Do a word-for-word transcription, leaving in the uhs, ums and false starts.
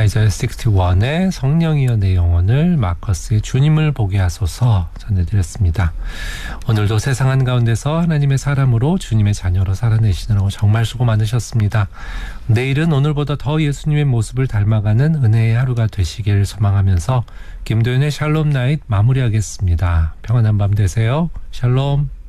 아이자야 육십일의 성령이여 내 영혼을, 마커스의 주님을 보게 하소서 전해드렸습니다. 오늘도 세상 한가운데서 하나님의 사람으로 주님의 자녀로 살아내시느라고 정말 수고 많으셨습니다. 내일은 오늘보다 더 예수님의 모습을 닮아가는 은혜의 하루가 되시길 소망하면서 김도윤의 샬롬 나잇 마무리하겠습니다. 평안한 밤 되세요. 샬롬.